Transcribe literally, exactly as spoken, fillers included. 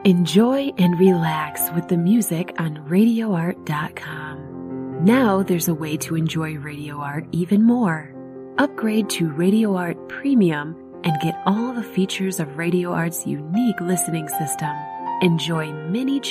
Enjoy and relax with the music on radio art dot com. Now there's a way to enjoy Radio Art even more. Upgrade to Radio Art Premium and get all the features of Radio Art's unique listening system. Enjoy many